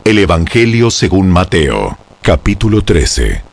El Evangelio según Mateo, capítulo 13.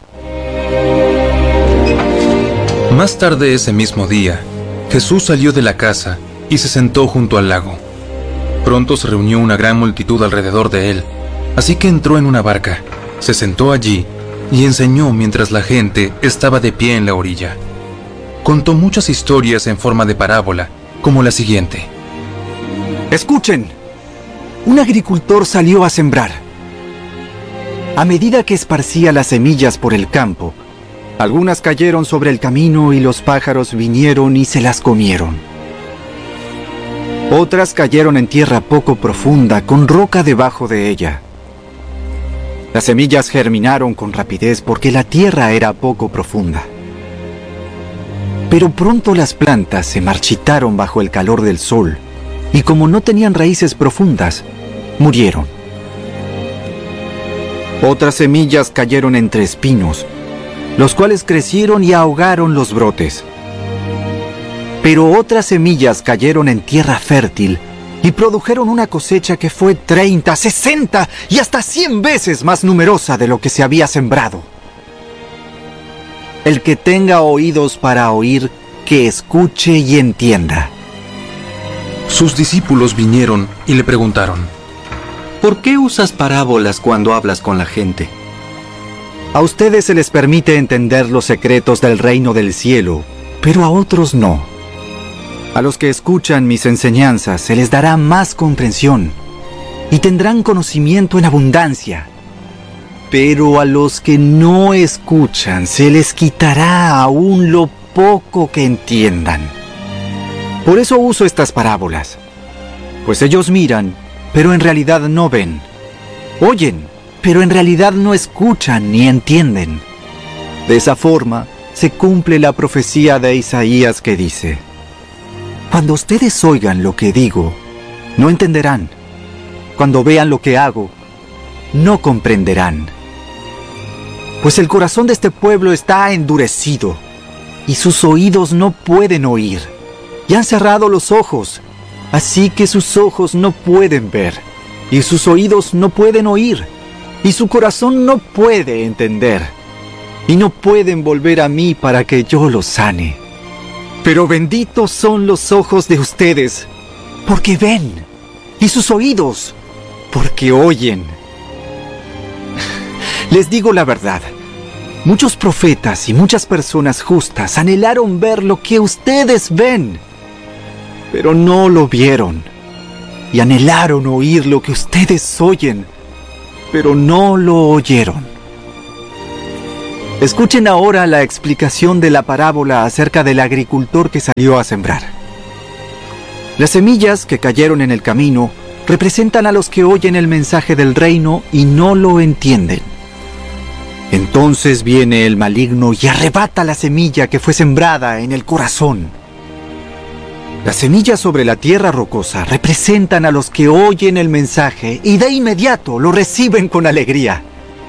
Más tarde ese mismo día, Jesús salió de la casa y se sentó junto al lago. Pronto se reunió una gran multitud alrededor de él, así que entró en una barca, se sentó allí y enseñó mientras la gente estaba de pie en la orilla. Contó muchas historias en forma de parábola, como la siguiente. Escuchen. Un agricultor salió a sembrar. A medida que esparcía las semillas por el campo, algunas cayeron sobre el camino y los pájaros vinieron y se las comieron. Otras cayeron en tierra poco profunda, con roca debajo de ella. Las semillas germinaron con rapidez porque la tierra era poco profunda. Pero pronto las plantas se marchitaron bajo el calor del sol, y como no tenían raíces profundas, murieron. Otras semillas cayeron entre espinos, los cuales crecieron y ahogaron los brotes. Pero otras semillas cayeron en tierra fértil y produjeron una cosecha que fue 30, 60 y hasta 100 veces más numerosa de lo que se había sembrado. El que tenga oídos para oír, que escuche y entienda. Sus discípulos vinieron y le preguntaron: ¿por qué usas parábolas cuando hablas con la gente? A ustedes se les permite entender los secretos del reino del cielo, pero a otros no. A los que escuchan mis enseñanzas se les dará más comprensión y tendrán conocimiento en abundancia. Pero a los que no escuchan se les quitará aún lo poco que entiendan. Por eso uso estas parábolas, pues ellos miran, pero en realidad no ven. Oyen, pero en realidad no escuchan ni entienden. De esa forma se cumple la profecía de Isaías que dice: cuando ustedes oigan lo que digo, no entenderán. Cuando vean lo que hago, no comprenderán. Pues el corazón de este pueblo está endurecido, y sus oídos no pueden oír, y han cerrado los ojos, así que sus ojos no pueden ver, y sus oídos no pueden oír, y su corazón no puede entender, y no pueden volver a mí para que yo los sane. Pero benditos son los ojos de ustedes, porque ven, y sus oídos, porque oyen. Les digo la verdad, muchos profetas y muchas personas justas anhelaron ver lo que ustedes ven, pero no lo vieron, y anhelaron oír lo que ustedes oyen, pero no lo oyeron. Escuchen ahora la explicación de la parábola acerca del agricultor que salió a sembrar. Las semillas que cayeron en el camino representan a los que oyen el mensaje del reino y no lo entienden. Entonces viene el maligno y arrebata la semilla que fue sembrada en el corazón. Las semillas sobre la tierra rocosa representan a los que oyen el mensaje y de inmediato lo reciben con alegría.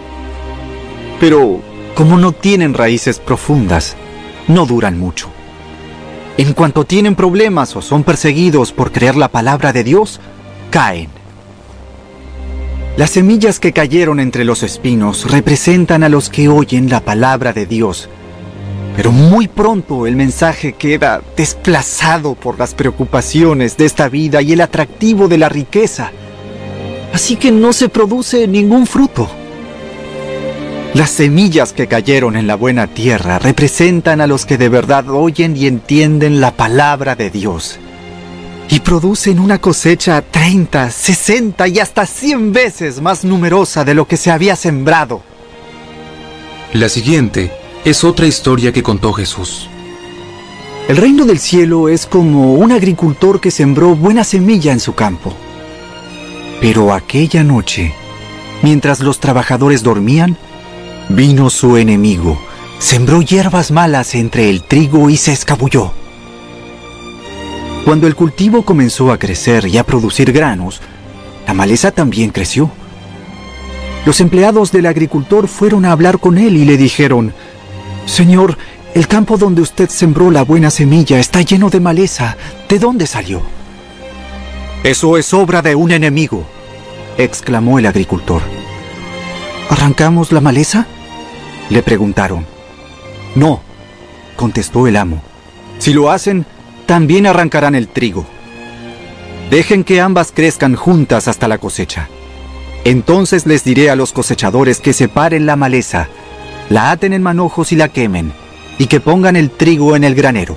Pero como no tienen raíces profundas, no duran mucho. En cuanto tienen problemas o son perseguidos por creer la palabra de Dios, caen. Las semillas que cayeron entre los espinos representan a los que oyen la palabra de Dios, pero muy pronto el mensaje queda desplazado por las preocupaciones de esta vida y el atractivo de la riqueza, así que no se produce ningún fruto. Las semillas que cayeron en la buena tierra representan a los que de verdad oyen y entienden la palabra de Dios, y producen una cosecha 30, 60 y hasta 100 veces más numerosa de lo que se había sembrado. La siguiente es otra historia que contó Jesús. El reino del cielo es como un agricultor que sembró buena semilla en su campo. Pero aquella noche, mientras los trabajadores dormían, vino su enemigo, sembró hierbas malas entre el trigo y se escabulló. Cuando el cultivo comenzó a crecer y a producir granos, la maleza también creció. Los empleados del agricultor fueron a hablar con él y le dijeron: «Señor, el campo donde usted sembró la buena semilla está lleno de maleza. ¿De dónde salió?» «Eso es obra de un enemigo», exclamó el agricultor. ¿Arrancamos la maleza?, le preguntaron. No, contestó el amo. Si lo hacen, también arrancarán el trigo. Dejen que ambas crezcan juntas hasta la cosecha. Entonces les diré a los cosechadores que separen la maleza, la aten en manojos y la quemen, y que pongan el trigo en el granero.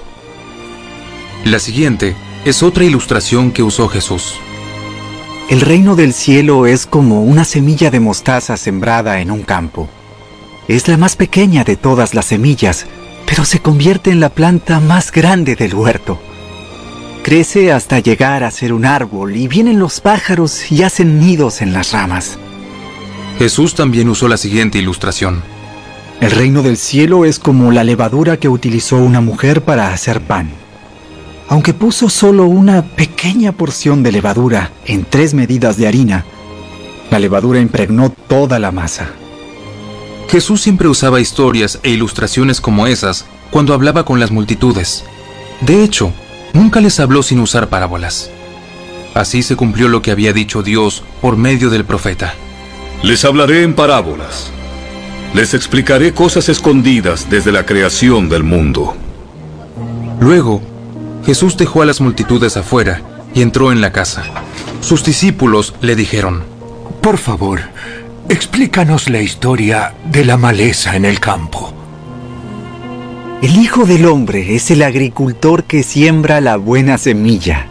La siguiente es otra ilustración que usó Jesús. El reino del cielo es como una semilla de mostaza sembrada en un campo. Es la más pequeña de todas las semillas, pero se convierte en la planta más grande del huerto. Crece hasta llegar a ser un árbol y vienen los pájaros y hacen nidos en las ramas. Jesús también usó la siguiente ilustración. El reino del cielo es como la levadura que utilizó una mujer para hacer pan. Aunque puso solo una pequeña porción de levadura en 3 medidas de harina, la levadura impregnó toda la masa. Jesús siempre usaba historias e ilustraciones como esas cuando hablaba con las multitudes. De hecho, nunca les habló sin usar parábolas. Así se cumplió lo que había dicho Dios por medio del profeta. Les hablaré en parábolas. Les explicaré cosas escondidas desde la creación del mundo. Luego, Jesús dejó a las multitudes afuera y entró en la casa. Sus discípulos le dijeron: Por favor, explícanos la historia de la maleza en el campo. El Hijo del Hombre es el agricultor que siembra la buena semilla.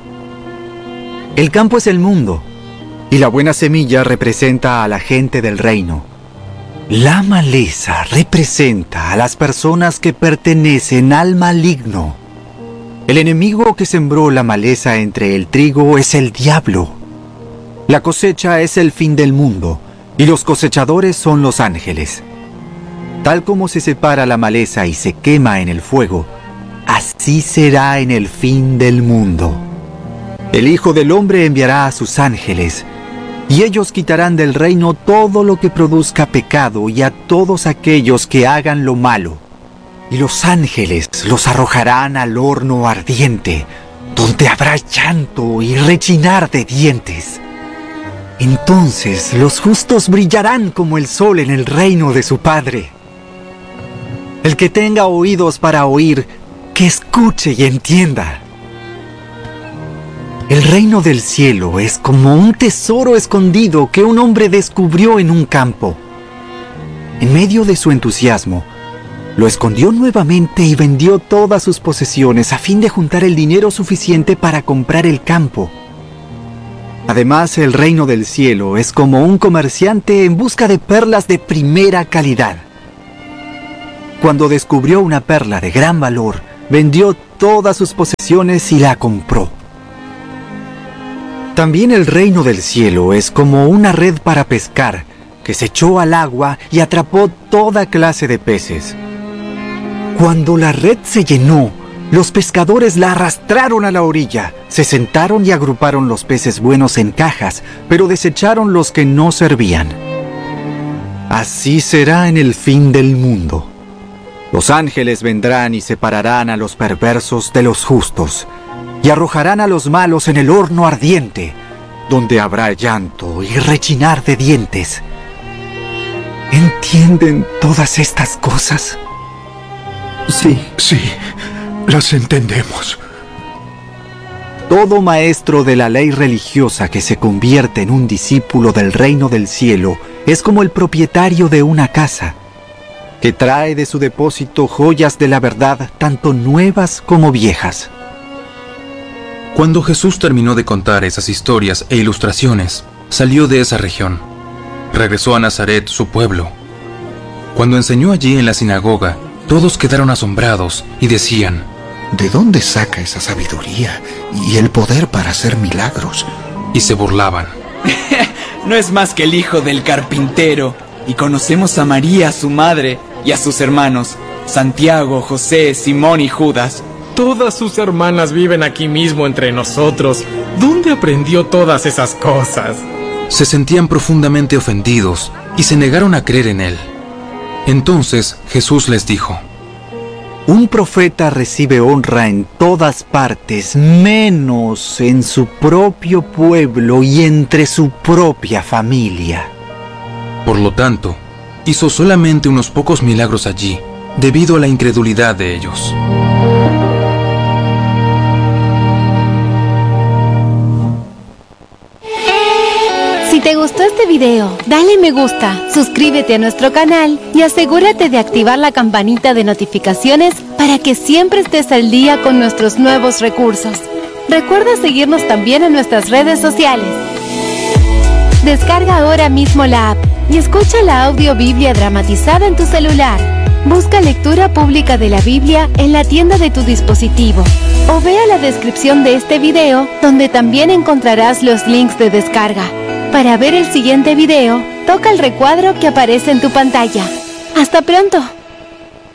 El campo es el mundo, y la buena semilla representa a la gente del reino. La maleza representa a las personas que pertenecen al maligno. El enemigo que sembró la maleza entre el trigo es el diablo. La cosecha es el fin del mundo, y los cosechadores son los ángeles. Tal como se separa la maleza y se quema en el fuego, así será en el fin del mundo. El Hijo del Hombre enviará a sus ángeles, y ellos quitarán del reino todo lo que produzca pecado y a todos aquellos que hagan lo malo. Y los ángeles los arrojarán al horno ardiente, donde habrá llanto y rechinar de dientes. Entonces los justos brillarán como el sol en el reino de su Padre. El que tenga oídos para oír, que escuche y entienda. El reino del cielo es como un tesoro escondido que un hombre descubrió en un campo. En medio de su entusiasmo, lo escondió nuevamente y vendió todas sus posesiones a fin de juntar el dinero suficiente para comprar el campo. Además, el reino del cielo es como un comerciante en busca de perlas de primera calidad. Cuando descubrió una perla de gran valor, vendió todas sus posesiones y la compró. También el reino del cielo es como una red para pescar, que se echó al agua y atrapó toda clase de peces. Cuando la red se llenó, los pescadores la arrastraron a la orilla, se sentaron y agruparon los peces buenos en cajas, pero desecharon los que no servían. Así será en el fin del mundo. Los ángeles vendrán y separarán a los perversos de los justos, y arrojarán a los malos en el horno ardiente, donde habrá llanto y rechinar de dientes. ¿Entienden todas estas cosas? Sí, las entendemos. Todo maestro de la ley religiosa que se convierte en un discípulo del reino del cielo es como el propietario de una casa, que trae de su depósito joyas de la verdad, tanto nuevas como viejas. Cuando Jesús terminó de contar esas historias e ilustraciones, salió de esa región. Regresó a Nazaret, su pueblo. Cuando enseñó allí en la sinagoga, todos quedaron asombrados y decían: ¿De dónde saca esa sabiduría y el poder para hacer milagros? Y se burlaban. No es más que el hijo del carpintero, y conocemos a María, su madre, y a sus hermanos, Santiago, José, Simón y Judas. Todas sus hermanas viven aquí mismo entre nosotros. ¿Dónde aprendió todas esas cosas? Se sentían profundamente ofendidos y se negaron a creer en él. Entonces Jesús les dijo: Un profeta recibe honra en todas partes, menos en su propio pueblo y entre su propia familia. Por lo tanto, hizo solamente unos pocos milagros allí, debido a la incredulidad de ellos. Si te gustó este video, dale me gusta, suscríbete a nuestro canal y asegúrate de activar la campanita de notificaciones para que siempre estés al día con nuestros nuevos recursos. Recuerda seguirnos también en nuestras redes sociales. Descarga ahora mismo la app y escucha la audiobiblia dramatizada en tu celular. Busca lectura pública de la Biblia en la tienda de tu dispositivo o ve a la descripción de este video donde también encontrarás los links de descarga. Para ver el siguiente video, toca el recuadro que aparece en tu pantalla. ¡Hasta pronto!